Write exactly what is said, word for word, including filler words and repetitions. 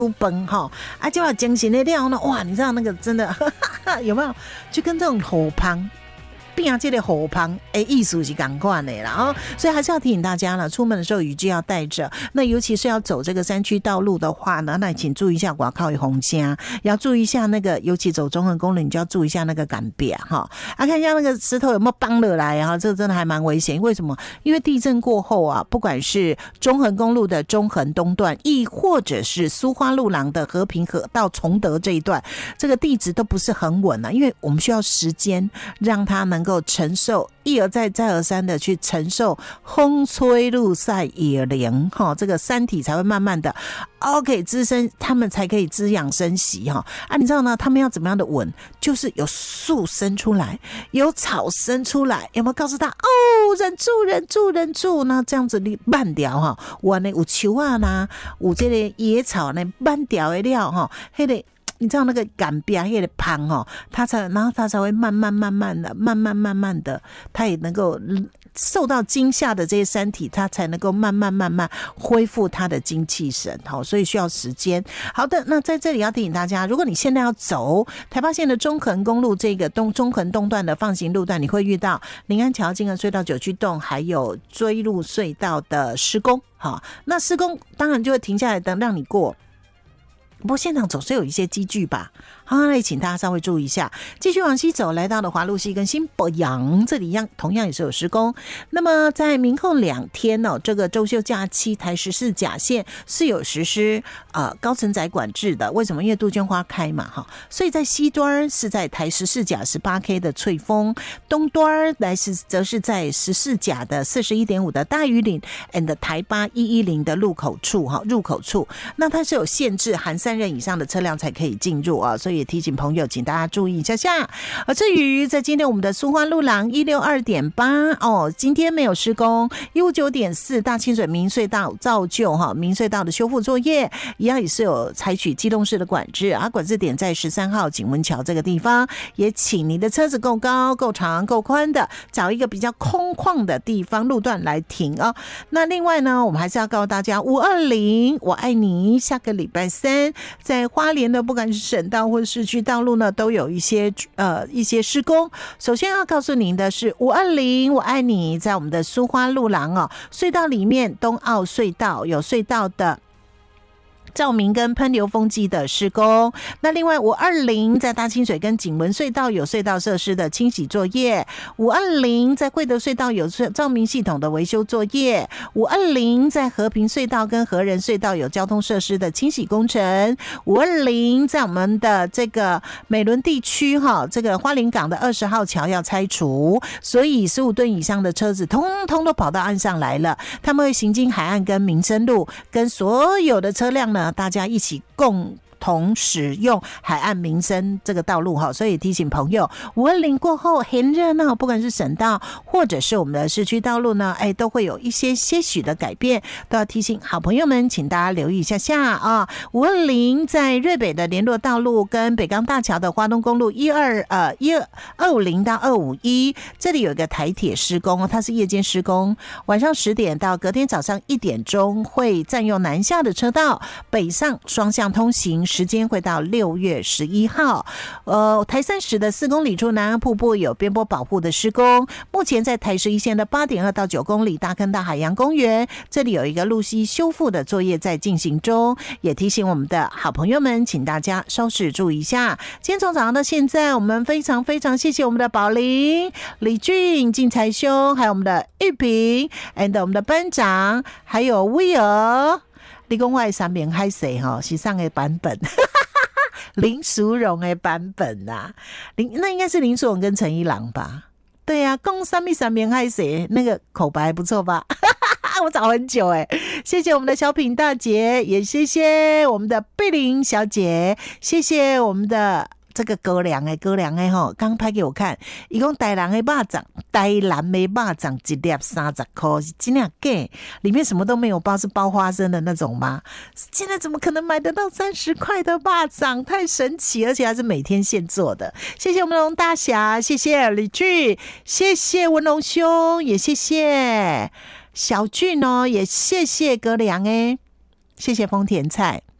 崩哈啊，就要精神的料呢，哇，你知道那个真的呵呵有没有？就跟这种火胖。变这个火胖诶，艺术是赶快的啦哦，所以还是要提醒大家了，出门的时候雨具要带着。那尤其是要走这个山区道路的话呢，那请注意一下外口的风声，要注意一下那个，尤其走中横公路，你就要注意一下那个杆壁哈。啊，看一下那个石头有没有崩了来啊，这个真的还蛮危险。为什么？因为地震过后啊，不管是中横公路的中横东段，亦或者是苏花路廊的和平河到崇德这一段，这个地质都不是很稳啊，因为我们需要时间让它能够承受，一而再再而三的去承受风吹日晒雨淋哈，这个山体才会慢慢的 OK 滋生，他们才可以滋养生息哈啊，你知道呢？他们要怎么样的稳？就是有树生出来，有草生出来，有没有告诉他哦？忍住，忍住，忍住，那这样子你慢掉哈，我呢有树啊啦，有这个野草呢慢掉的料哈，那个。你知道那个杆壁那个旁哦，它才然后它才会慢慢慢慢的慢慢慢慢的，它也能够受到惊吓的这些山体，它才能够慢慢慢慢恢复它的精气神，好，所以需要时间。好的，那在这里要提醒大家，如果你现在要走台八线的中横公路这个东中横东段的放行路段，你会遇到林安桥、金河隧道、九曲洞，还有追路隧道的施工。好，那施工当然就会停下来等让你过。不过现场总是有一些积聚吧，好，那请大家稍微注意一下。继续往西走，来到了华路西跟新博洋，这里一样同样也是有施工。那么在明后两天哦，这个周休假期，台十四甲线是有实施呃高承载管制的。为什么？因为杜鹃花开嘛，哈，所以在西端是在台十四甲十八 K 的翠峰，东端来是则是在十四甲的四十一点五的大屿岭 and 台八一一零的入口处哈，入口处，那它是有限制，含三人以上的车辆才可以进入啊，所以也提醒朋友，请大家注意一下下。而至于在今天我们的苏花路廊一六二点八哦，今天没有施工，一五九点四大清水明隧道造就哈，明隧道的修复作业一样也是有采取机动式的管制啊，管制点在十三号景文桥这个地方，也请你的车子够高、够长、够宽的，找一个比较空旷的地方路段来停啊。那另外呢，我们还是要告诉大家，五二零我爱你，下个礼拜三。在花莲的不管是省道或市区道路呢，都有一些呃一些施工。首先要告诉您的是五二零我爱你，在我们的苏花路廊哦隧道里面，东澳隧道有隧道的照明跟喷流风机的施工。那另外五二零在大清水跟景文隧道有隧道设施的清洗作业，五二零在贵德隧道有照明系统的维修作业，五二零在和平隧道跟和仁隧道有交通设施的清洗工程，五二零在我们的这个美仑地区哈，这个花莲港的二十号桥要拆除，所以十五吨以上的车子通通都跑到岸上来了，他们会行经海岸跟民生路，跟所有的车辆呢大家一起共同使用海岸民生这个道路哈，所以提醒朋友，五二零过后很热闹，不管是省道或者是我们的市区道路呢，哎，都会有一些些许的改变，都要提醒好朋友们，请大家留意一下下啊。五二零在瑞北的联络道路跟北港大桥的花东公路一二呃一二五零到二五一，这里有一个台铁施工，它是夜间施工，晚上十点到隔天早上一点钟会占用南下的车道，北上双向通行。时间会到六月十一号。呃，台三十的四公里处南岸瀑布有边坡保护的施工，目前在台十一线的八点二到九公里大坑大海洋公园，这里有一个路溪修复的作业在进行中，也提醒我们的好朋友们，请大家稍事注意一下。今天从早上到现在，我们非常非常谢谢我们的宝林、李俊、进财兄，还有我们的玉萍 and 我们的班长，还有威尔。你讲我的三明海水哈是上的版本，林淑荣的版本啊，林那应该是林淑荣跟陈一郎吧？对啊，讲三明三明海水那个口白不错吧？我找很久哎、欸，谢谢我们的小品大姐，也谢谢我们的贝玲小姐，谢谢我们的。这个高粱的高粱的吼，刚拍给我看，一共台南的肉粽，台南的肉粽一粒三十块，真的假？里面什么都没有包，是包花生的那种吗？现在怎么可能买得到三十块的肉粽？太神奇，而且还是每天现做的。谢谢我们龙大侠，谢谢李俊，谢谢文龙兄，也谢谢小俊哦，也谢谢高粱诶，谢谢丰田菜。